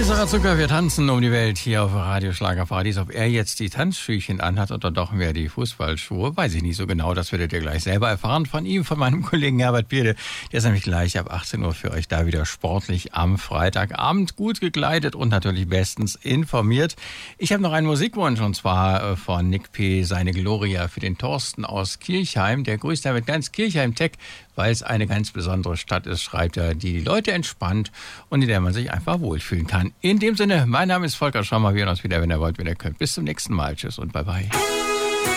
Sarah Zucker, wir tanzen um die Welt hier auf Radio Schlagerparadies. Ob er jetzt die Tanzschüchen anhat oder doch mehr die Fußballschuhe, weiß ich nicht so genau. Das werdet ihr gleich selber erfahren von ihm, von meinem Kollegen Herbert Bierde. Der ist nämlich gleich ab 18 Uhr für euch da wieder sportlich am Freitagabend. Gut gekleidet und natürlich bestens informiert. Ich habe noch einen Musikwunsch und zwar von Nick P. Seine Gloria für den Thorsten aus Kirchheim. Der grüßt damit ganz Kirchheim-Tech, weil es eine ganz besondere Stadt ist, schreibt er, die Leute entspannt und in der man sich einfach wohlfühlen kann. In dem Sinne, mein Name ist Volker Schrammer. Wir hören uns wieder, wenn ihr wollt, wenn ihr könnt. Bis zum nächsten Mal. Tschüss und bye bye.